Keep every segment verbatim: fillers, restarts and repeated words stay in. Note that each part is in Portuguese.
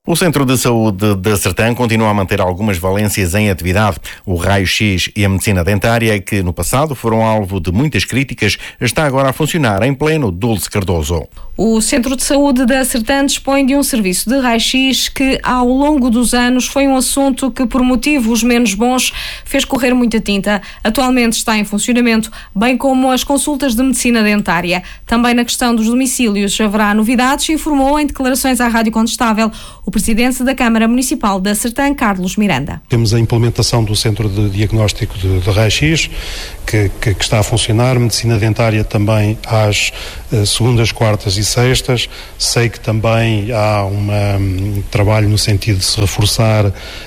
O Centro de Saúde da Sertã continua a manter algumas valências em atividade. O raio-x e a medicina dentária, que no passado foram alvo de muitas críticas, está agora a funcionar em pleno Dulce Cardoso. O Centro de Saúde da Sertã dispõe de um serviço de raio-x que, ao longo dos anos, foi um assunto que, por motivos menos bons, fez correr muita tinta. Atualmente está em funcionamento, bem como as consultas de medicina dentária. Também na questão dos domicílios haverá novidades, informou em declarações à Rádio Contestável o presidente da Câmara Municipal da Sertã, Carlos Miranda. Temos a implementação do Centro de Diagnóstico de, de Raio-X, que, que, que está a funcionar, medicina dentária também às uh, segundas, quartas e sextas. Sei que também há uma, um trabalho no sentido de se reforçar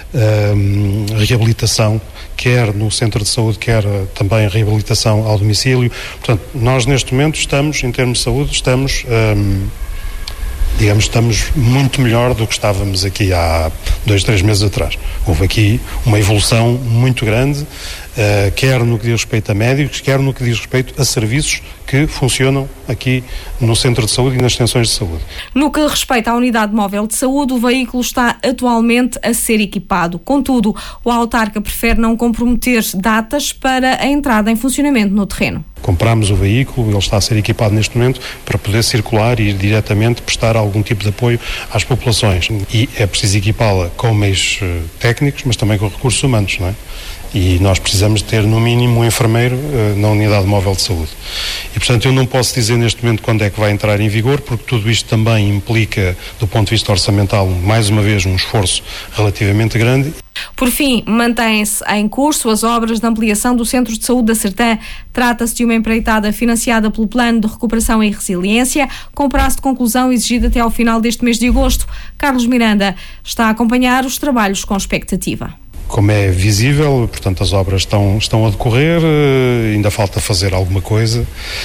um, a reabilitação, quer no Centro de Saúde, quer uh, também a reabilitação ao domicílio. Portanto, nós neste momento estamos, em termos de saúde, estamos... Um, digamos, estamos muito melhor do que estávamos aqui há dois, três meses atrás. Houve aqui uma evolução muito grande, uh, quer no que diz respeito a médicos, quer no que diz respeito a serviços que funcionam aqui no Centro de Saúde e nas extensões de saúde. No que respeita à unidade móvel de saúde, o veículo está atualmente a ser equipado. Contudo, o autarca prefere não comprometer datas para a entrada em funcionamento no terreno. Compramos o veículo, ele está a ser equipado neste momento para poder circular e ir diretamente prestar algum tipo de apoio às populações. E é preciso equipá-la com meios técnicos, mas também com recursos humanos, não é? E nós precisamos ter, no mínimo, um enfermeiro uh, na unidade móvel de saúde. E, portanto, eu não posso dizer neste momento quando é que vai entrar em vigor, porque tudo isto também implica, do ponto de vista orçamental, mais uma vez, um esforço relativamente grande. Por fim, mantêm-se em curso as obras de ampliação do Centro de Saúde da Sertã. Trata-se de uma empreitada financiada pelo Plano de Recuperação e Resiliência, com prazo de conclusão exigido até ao final deste mês de agosto. Carlos Miranda está a acompanhar os trabalhos com expectativa. Como é visível, portanto, as obras estão, estão a decorrer, ainda falta fazer alguma coisa.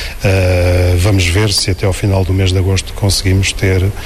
Uh, vamos ver se até ao final do mês de agosto conseguimos ter uh,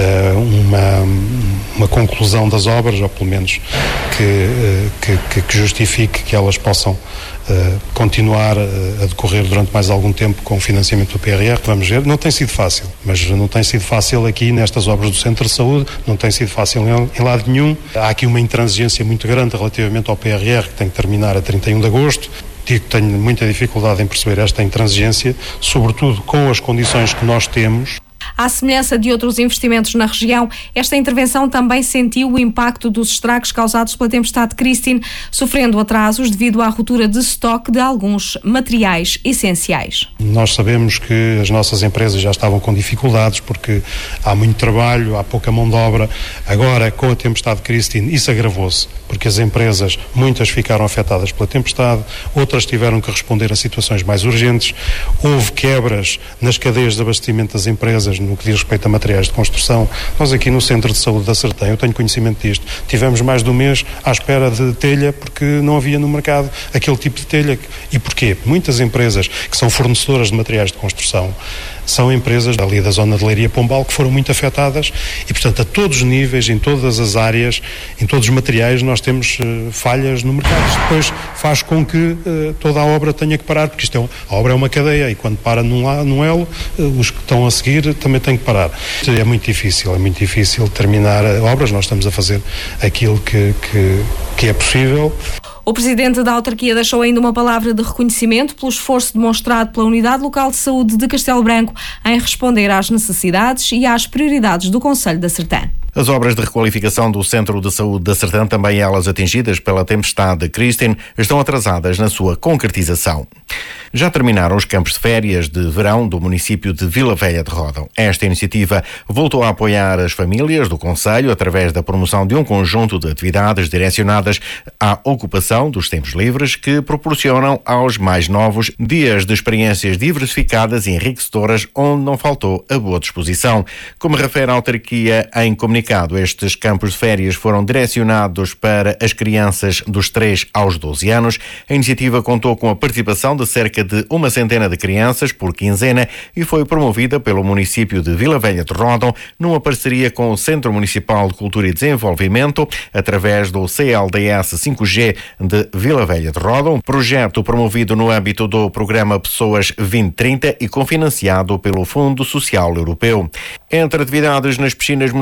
uma, uma conclusão das obras, ou pelo menos que, uh, que, que justifique que elas possam uh, continuar a decorrer durante mais algum tempo com o financiamento do P R R. Vamos ver, não tem sido fácil, mas não tem sido fácil aqui nestas obras do Centro de Saúde, não tem sido fácil em, em lado nenhum. Há aqui uma intransigência muito grande relativamente ao P R R, que tem que terminar a trinta e um de agosto. Digo que tenho muita dificuldade em perceber esta intransigência, sobretudo com as condições que nós temos. À semelhança de outros investimentos na região, esta intervenção também sentiu o impacto dos estragos causados pela tempestade Christine, sofrendo atrasos devido à ruptura de estoque de alguns materiais essenciais. Nós sabemos que as nossas empresas já estavam com dificuldades porque há muito trabalho, há pouca mão de obra. Agora, com a tempestade Christine, isso agravou-se, porque as empresas, muitas ficaram afetadas pela tempestade, outras tiveram que responder a situações mais urgentes. Houve quebras nas cadeias de abastecimento das empresas no que diz respeito a materiais de construção. Nós aqui no Centro de Saúde da Sertã, eu tenho conhecimento disto, tivemos mais de um mês à espera de telha porque não havia no mercado aquele tipo de telha. E porquê? Muitas empresas que são fornecedoras de materiais de construção são empresas ali da zona de Leiria Pombal que foram muito afetadas e, portanto, a todos os níveis, em todas as áreas, em todos os materiais, nós temos uh, falhas no mercado. Isto depois faz com que uh, toda a obra tenha que parar, porque isto é, a obra é uma cadeia e quando para num, num elo, uh, os que estão a seguir também têm que parar. É muito difícil, é muito difícil terminar obras. Nós estamos a fazer aquilo que, que, que é possível. O presidente da autarquia deixou ainda uma palavra de reconhecimento pelo esforço demonstrado pela Unidade Local de Saúde de Castelo Branco em responder às necessidades e às prioridades do Concelho da Sertã. As obras de requalificação do Centro de Saúde da Sertã, também elas atingidas pela tempestade Christine, estão atrasadas na sua concretização. Já terminaram os campos de férias de verão do município de Vila Velha de Ródão. Esta iniciativa voltou a apoiar as famílias do concelho através da promoção de um conjunto de atividades direcionadas à ocupação dos tempos livres que proporcionam aos mais novos dias de experiências diversificadas e enriquecedoras onde não faltou a boa disposição. Como refere a autarquia em comunicação, estes campos de férias foram direcionados para as crianças dos três aos doze anos. A iniciativa contou com a participação de cerca de uma centena de crianças por quinzena e foi promovida pelo município de Vila Velha de Ródão numa parceria com o Centro Municipal de Cultura e Desenvolvimento através do C L D S cinco G de Vila Velha de Ródão, projeto promovido no âmbito do programa Pessoas vinte trinta e cofinanciado pelo Fundo Social Europeu. Entre atividades nas piscinas municipais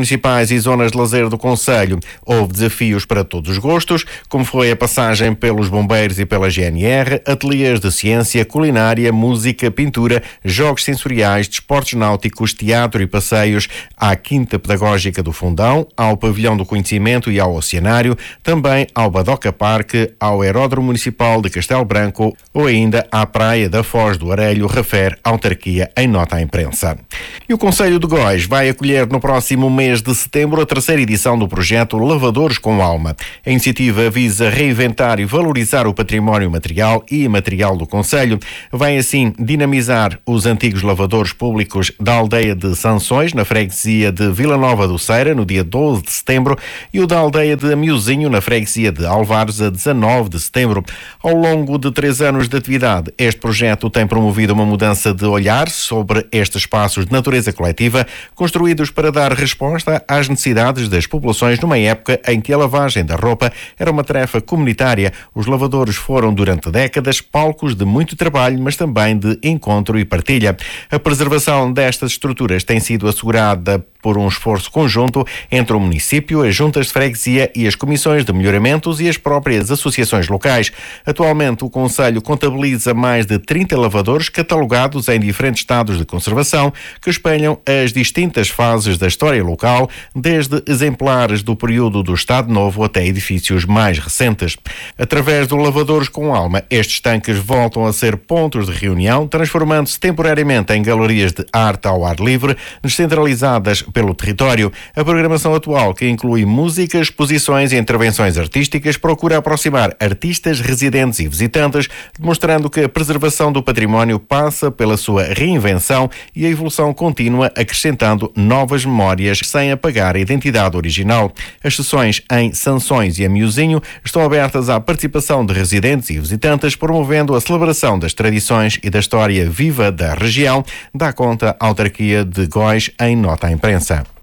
comerciais e zonas de lazer do concelho. Houve desafios para todos os gostos, como foi a passagem pelos bombeiros e pela G N R, ateliês de ciência, culinária, música, pintura, jogos sensoriais, desportos náuticos, teatro e passeios, à Quinta Pedagógica do Fundão, ao Pavilhão do Conhecimento e ao Oceanário, também ao Badoca Parque, ao Aeródromo Municipal de Castelo Branco ou ainda à Praia da Foz do Arelho, refere a autarquia em nota à imprensa. E o Concelho de Góis vai acolher no próximo mês de setembro a terceira edição do projeto Lavadores com Alma. A iniciativa visa reinventar e valorizar o património material e imaterial do concelho. Vai assim dinamizar os antigos lavadores públicos da aldeia de Sanções, na freguesia de Vila Nova do Ceira, no dia doze de setembro, e o da aldeia de Amiozinho, na freguesia de Alvares, a dezanove de setembro. Ao longo de três anos de atividade, este projeto tem promovido uma mudança de olhar sobre estes espaços de natureza coletiva, construídos para dar resposta às necessidades das populações numa época em que a lavagem da roupa era uma tarefa comunitária. Os lavadores foram, durante décadas, palcos de muito trabalho, mas também de encontro e partilha. A preservação destas estruturas tem sido assegurada por um esforço conjunto entre o município, as juntas de freguesia e as comissões de melhoramentos e as próprias associações locais. Atualmente, o concelho contabiliza mais de trinta lavadores catalogados em diferentes estados de conservação que espelham as distintas fases da história local, desde exemplares do período do Estado Novo até edifícios mais recentes. Através do Lavadores com Alma, estes tanques voltam a ser pontos de reunião, transformando-se temporariamente em galerias de arte ao ar livre, descentralizadas pelo território. A programação atual, que inclui música, exposições e intervenções artísticas, procura aproximar artistas, residentes e visitantes, demonstrando que a preservação do património passa pela sua reinvenção e a evolução contínua, acrescentando novas memórias sem apagar a identidade original. As sessões em Sanções e Amiozinho estão abertas à participação de residentes e visitantes, promovendo a celebração das tradições e da história viva da região, dá conta a autarquia de Góis em nota à imprensa.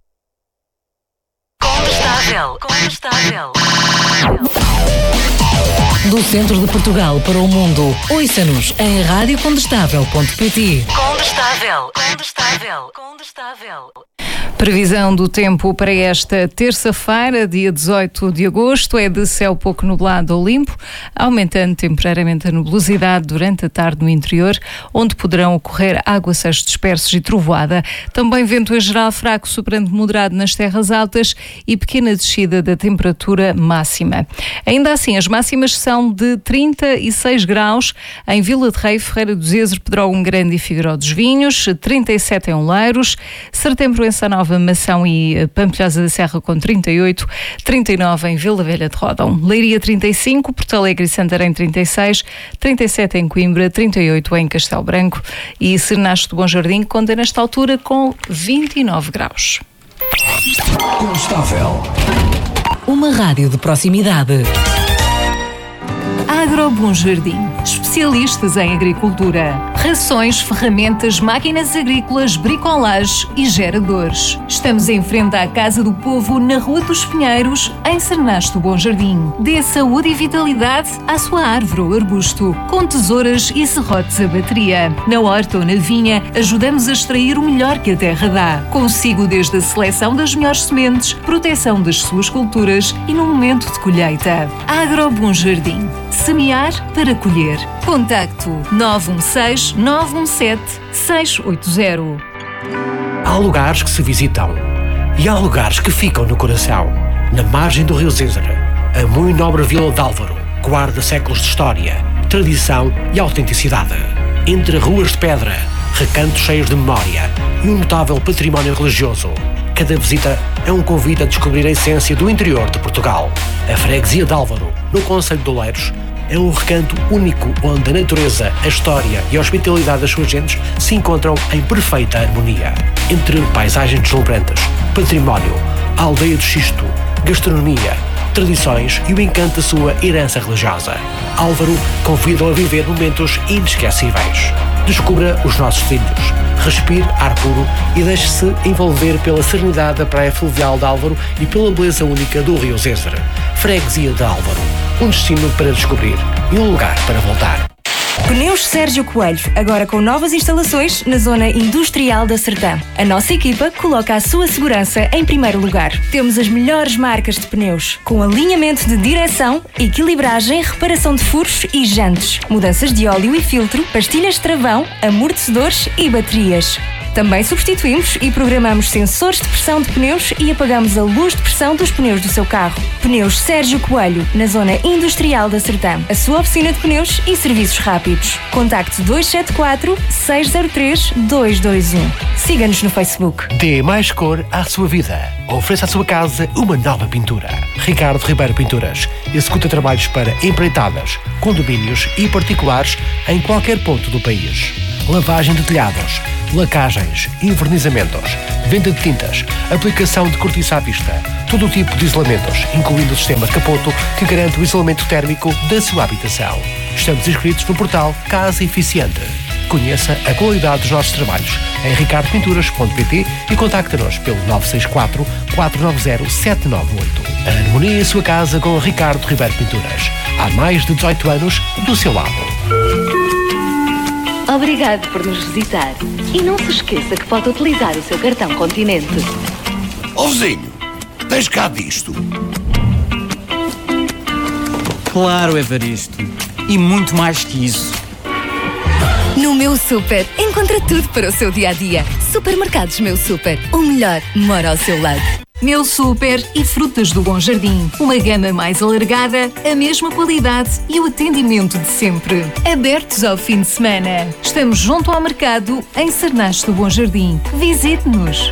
Condestável, condestável. Do centro de Portugal para o mundo, ouça-nos em rádio condestável ponto pt. Condestável, condestável, condestável. Previsão do tempo para esta terça-feira, dia dezoito de agosto, é de céu pouco nublado ou limpo, aumentando temporariamente a nubosidade durante a tarde no interior, onde poderão ocorrer aguaceiros dispersos e trovoada. Também vento em geral fraco, soprando moderado nas terras altas e pequena descida da temperatura máxima. Ainda assim, as máximas são de trinta e seis graus em Vila de Rei, Ferreira do Zezer, Pedrógão Grande e Figueiró dos Vinhos, trinta e sete em Oleiros, Sertembro em Sanova, Mação e Pampilhosa da Serra com trinta e oito, trinta e nove em Vila Velha de Ródão, Leiria trinta e cinco, Porto Alegre e Santarém trinta e seis, trinta e sete em Coimbra, trinta e oito em Castelo Branco e Sernacho do Bom Jardim conta nesta altura com vinte e nove graus. Constável. Uma rádio de proximidade. Agro Bom Jardim, especialistas em agricultura, rações, ferramentas, máquinas agrícolas, bricolage e geradores. Estamos em frente à Casa do Povo, na Rua dos Pinheiros, em Sernacho do Bom Jardim. Dê saúde e vitalidade à sua árvore ou arbusto, com tesouras e serrotes a bateria. Na horta ou na vinha, ajudamos a extrair o melhor que a terra dá. Consigo desde a seleção das melhores sementes, proteção das suas culturas e no momento de colheita. Agro Bom Jardim. Semear para colher. Contacto nove um seis, nove um sete, seis oito zero. Há lugares que se visitam e há lugares que ficam no coração. Na margem do Rio Zezer, a muito nobre Vila de Álvaro guarda séculos de história, tradição e autenticidade. Entre ruas de pedra, recantos cheios de memória e um notável património religioso, cada visita é um convite a descobrir a essência do interior de Portugal. A freguesia de Álvaro, no concelho de Oleiros, é um recanto único onde a natureza, a história e a hospitalidade das suas gentes se encontram em perfeita harmonia. Entre paisagens deslumbrantes, património, a aldeia do Xisto, gastronomia, tradições e o encanto da sua herança religiosa, Álvaro convida-o a viver momentos inesquecíveis. Descubra os nossos trilhos, respire ar puro e deixe-se envolver pela serenidade da praia fluvial de Álvaro e pela beleza única do Rio Zezer. Freguesia de Álvaro, um destino para descobrir e um lugar para voltar. Pneus Sérgio Coelho, agora com novas instalações na zona industrial da Sertã. A nossa equipa coloca a sua segurança em primeiro lugar. Temos as melhores marcas de pneus, com alinhamento de direção, equilibragem, reparação de furos e jantes, mudanças de óleo e filtro, pastilhas de travão, amortecedores e baterias. Também substituímos e programamos sensores de pressão de pneus e apagamos a luz de pressão dos pneus do seu carro. Pneus Sérgio Coelho, na zona industrial da Sertã. A sua oficina de pneus e serviços rápidos. Contacte dois sete quatro, seis zero três, dois dois um. Siga-nos no Facebook. Dê mais cor à sua vida. Ofereça à sua casa uma nova pintura. Ricardo Ribeiro Pinturas executa trabalhos para empreitadas, condomínios e particulares em qualquer ponto do país. Lavagem de telhados, lacagens, invernizamentos, venda de tintas, aplicação de cortiça à vista, todo o tipo de isolamentos, incluindo o sistema Capoto, que garante o isolamento térmico da sua habitação. Estamos inscritos no portal Casa Eficiente. Conheça a qualidade dos nossos trabalhos em ricardo pinturas ponto pt e contacte-nos pelo nove seis quatro, quatro nove zero, sete nove oito. A harmonia em sua casa com Ricardo Ribeiro Pinturas. Há mais de dezoito anos do seu lado. Obrigado por nos visitar. E não se esqueça que pode utilizar o seu cartão Continente. Ó vizinho, tens cá disto? Claro, Evaristo. E muito mais que isso. No Meu Super, encontra tudo para o seu dia-a-dia. Supermercados Meu Super. O melhor mora ao seu lado. Meu Super e Frutas do Bom Jardim. Uma gama mais alargada, a mesma qualidade e o atendimento de sempre. Abertos ao fim de semana. Estamos junto ao mercado em Cernache do Bom Jardim. Visite-nos.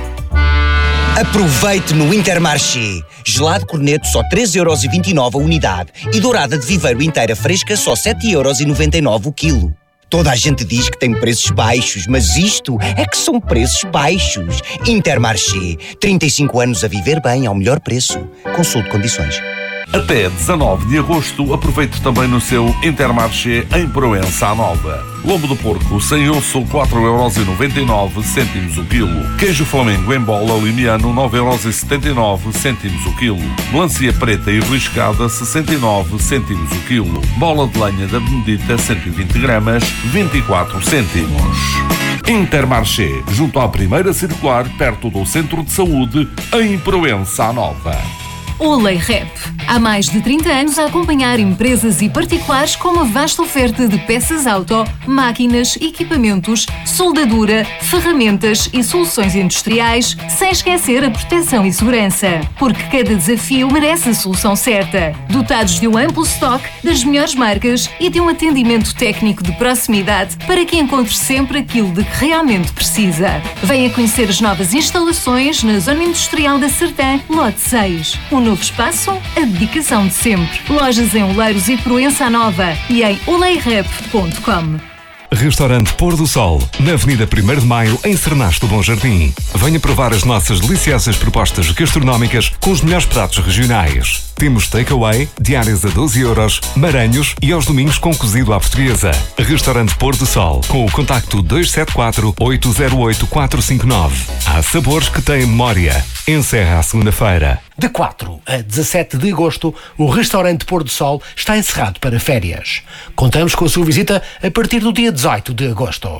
Aproveite no Intermarché. Gelado corneto só três euros e vinte e nove a unidade e dourada de viveiro inteira fresca só sete euros e noventa e nove o quilo. Toda a gente diz que tem preços baixos, mas isto é que são preços baixos. Intermarché. trinta e cinco anos a viver bem ao melhor preço. Consulte condições. Até dezanove de agosto, aproveite também no seu Intermarché em Proença Nova. Lombo de porco sem osso, quatro euros e noventa e nove cêntimos o quilo. Queijo Flamengo em bola limiano, nove euros e setenta e nove cêntimos o quilo. Melancia preta e riscada, sessenta e nove cêntimos o quilo. Bola de lenha da Benedita, cento e vinte gramas, vinte e quatro cêntimos. Intermarché, junto à primeira circular, perto do Centro de Saúde, em Proença Nova. Olay Rep. Há mais de trinta anos a acompanhar empresas e particulares com uma vasta oferta de peças auto, máquinas, equipamentos, soldadura, ferramentas e soluções industriais, sem esquecer a proteção e segurança. Porque cada desafio merece a solução certa. Dotados de um amplo estoque das melhores marcas e de um atendimento técnico de proximidade para que encontre sempre aquilo de que realmente precisa. Venha conhecer as novas instalações na Zona Industrial da Sertã, Lote seis. Um novo espaço, a dedicação de sempre. Lojas em Oleiros e Proença Nova e em olay rep ponto com. Restaurante Pôr do Sol, na Avenida primeiro de Maio, em Cernache do Bom Jardim. Venha provar as nossas deliciosas propostas gastronómicas com os melhores pratos regionais. Temos takeaway, diárias a doze euros, maranhos e aos domingos com cozido à portuguesa. Restaurante Pôr do Sol, com o contacto dois sete quatro, oito zero oito, quatro cinco nove. Há sabores que têm memória. Encerra à segunda-feira. De quatro a dezassete de agosto, o restaurante Pôr do Sol está encerrado para férias. Contamos com a sua visita a partir do dia dezoito de agosto.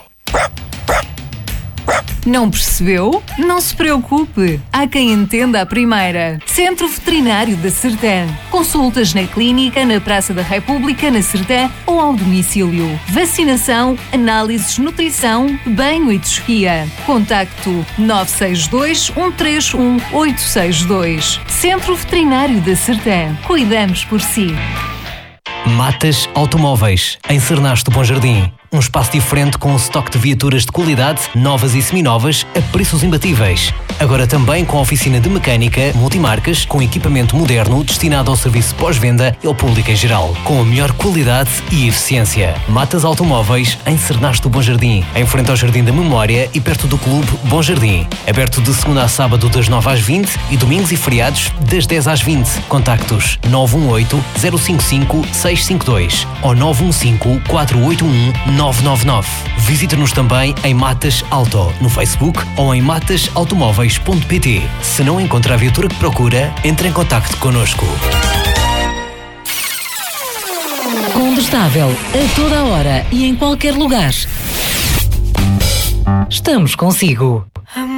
Não percebeu? Não se preocupe. Há quem entenda a primeira. Centro Veterinário da Sertã. Consultas na clínica, na Praça da República, na Sertã ou ao domicílio. Vacinação, análises, nutrição, banho e tosquia. Contacto nove seis dois, um três um, oito seis dois. Centro Veterinário da Sertã. Cuidamos por si. Matas Automóveis, em Cernache do Bom Jardim. Um espaço diferente com um estoque de viaturas de qualidade, novas e seminovas, a preços imbatíveis. Agora também com oficina de mecânica, multimarcas, com equipamento moderno destinado ao serviço pós-venda e ao público em geral, com a melhor qualidade e eficiência. Matas Automóveis, em Cernache do Bom Jardim, em frente ao Jardim da Memória e perto do Clube Bom Jardim. Aberto de segunda a sábado das nove às vinte e domingos e feriados das dez às vinte. Contactos nove um oito, zero cinco cinco, seis cinco dois ou nove um cinco, quatro oito um, nove nove nove. Visite-nos também em Matas Auto no Facebook ou em matas automóveis ponto pt. Se não encontra a viatura que procura, entre em contacto connosco. Condestável, a toda a hora e em qualquer lugar. Estamos consigo.